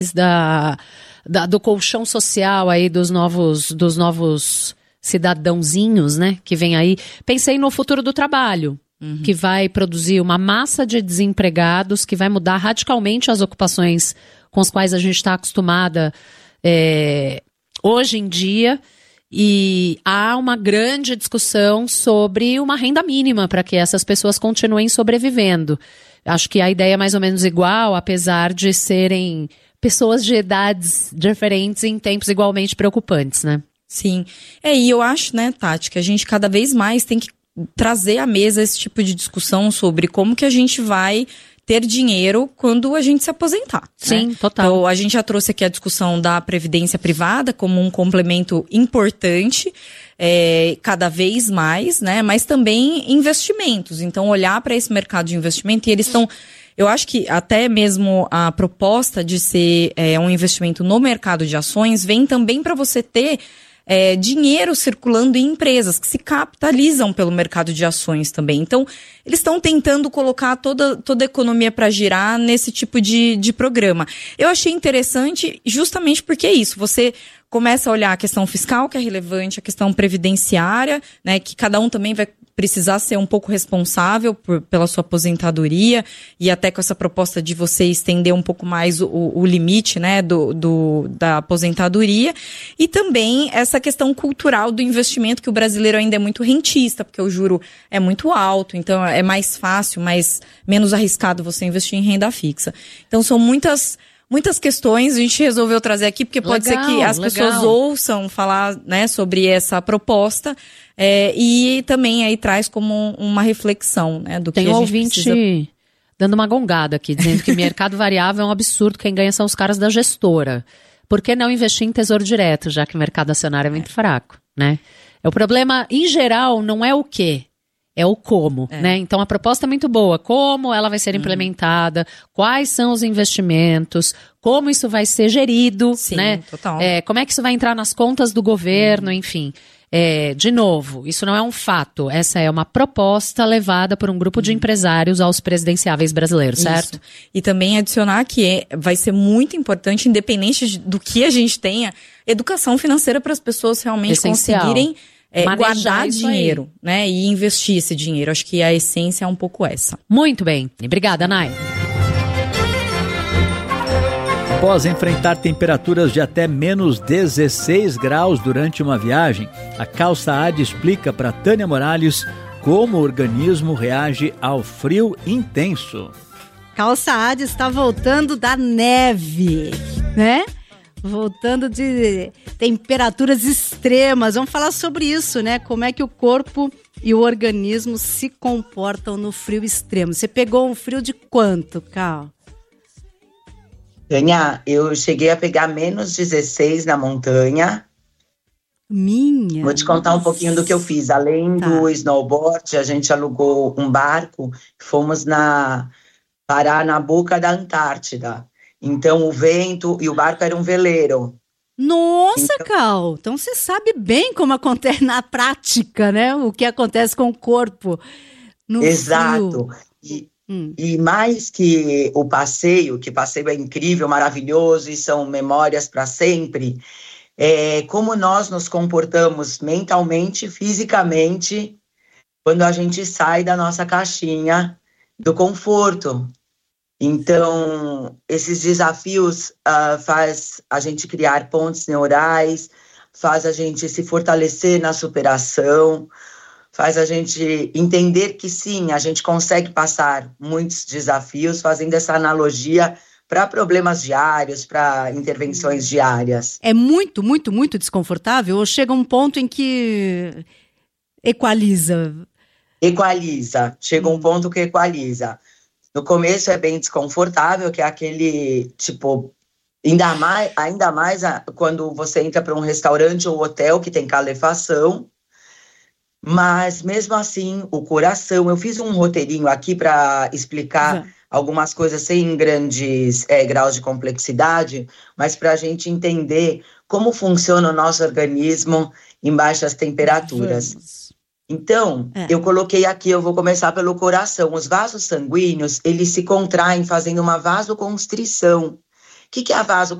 do colchão social aí dos novos cidadãozinhos, né, que vem aí. Pensei no futuro do trabalho, que vai produzir uma massa de desempregados, que vai mudar radicalmente as ocupações com as quais a gente está acostumada hoje em dia. E há uma grande discussão sobre uma renda mínima para que essas pessoas continuem sobrevivendo. Acho que a ideia é mais ou menos igual, apesar de serem pessoas de idades diferentes em tempos igualmente preocupantes, né? Sim. E eu acho, né, Tati, que a gente cada vez mais tem que trazer à mesa esse tipo de discussão sobre como que a gente vai ter dinheiro quando a gente se aposentar. Sim, né? total. Então, a gente já trouxe aqui a discussão da previdência privada como um complemento importante, cada vez mais, né? Mas também investimentos. Então, olhar para esse mercado de investimento, e eles estão... Eu acho que até mesmo a proposta de ser um investimento no mercado de ações vem também para você ter dinheiro circulando em empresas que se capitalizam pelo mercado de ações também. Então, eles estão tentando colocar toda a economia para girar nesse tipo de programa. Eu achei interessante justamente porque é isso. Você começa a olhar a questão fiscal, que é relevante, a questão previdenciária, né, que cada um também vai precisar ser um pouco responsável pela sua aposentadoria, e até com essa proposta de você estender um pouco mais o limite, né, da aposentadoria, e também essa questão cultural do investimento, que o brasileiro ainda é muito rentista, porque o juro é muito alto, então é mais fácil, menos arriscado você investir em renda fixa. Então são muitas questões, a gente resolveu trazer aqui, porque pode ser que as pessoas ouçam falar, né, sobre essa proposta, e também aí traz como uma reflexão, né, do que a gente ouvinte precisa... dando uma gongada aqui, dizendo que mercado variável é um absurdo, quem ganha são os caras da gestora. Por que não investir em tesouro direto, já que o mercado acionário é muito fraco, né? O problema, em geral, não é o quê, é o como, né? Então a proposta é muito boa. Como ela vai ser implementada, quais são os investimentos, como isso vai ser gerido, sim, né? Total. Como é que isso vai entrar nas contas do governo, enfim. De novo, isso não é um fato. Essa é uma proposta levada por um grupo de empresários aos presidenciáveis brasileiros, certo? Isso. E também adicionar que vai ser muito importante, independente do que a gente tenha, educação financeira para as pessoas realmente conseguirem guardar dinheiro, né, e investir esse dinheiro. Acho que a essência é um pouco essa. Muito bem. Obrigada, Nay. Após enfrentar temperaturas de até menos 16 graus durante uma viagem, a Calça Ad explica para Tânia Morales como o organismo reage ao frio intenso. Calça Ad está voltando da neve, né? Voltando de temperaturas extremas. Vamos falar sobre isso, né? Como é que o corpo e o organismo se comportam no frio extremo. Você pegou um frio de quanto, Cal? Tânia, eu cheguei a pegar menos 16 na montanha. Vou te contar um pouquinho do que eu fiz. Além do snowboard, a gente alugou um barco, fomos parar na boca da Antártida. Então o vento e o barco era um veleiro. Nossa, Cal, então você sabe bem como acontece na prática, né? O que acontece com o corpo no Exato. frio. E mais que o passeio, que passeio é incrível, maravilhoso e são memórias para sempre, como nós nos comportamos mentalmente, fisicamente, quando a gente sai da nossa caixinha do conforto. Então, esses desafios faz a gente criar pontes neurais, faz a gente se fortalecer na superação, faz a gente entender que sim, a gente consegue passar muitos desafios, fazendo essa analogia para problemas diários, para intervenções diárias. É muito, muito, muito desconfortável ou chega um ponto em que equaliza? Equaliza, chega um ponto que equaliza. No começo é bem desconfortável, que é aquele, tipo, ainda mais quando você entra para um restaurante ou hotel que tem calefação, mas mesmo assim, o coração, eu fiz um roteirinho aqui para explicar algumas coisas sem grandes graus de complexidade, mas para a gente entender como funciona o nosso organismo em baixas temperaturas. Então, eu coloquei aqui, eu vou começar pelo coração. Os vasos sanguíneos, eles se contraem fazendo uma vasoconstrição. que é a